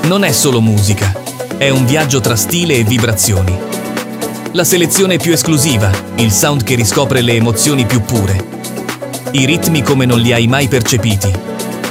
Non è solo musica, è un viaggio tra stile e vibrazioni. La selezione più esclusiva, il sound che riscopre le emozioni più pure. I ritmi come non li hai mai percepiti.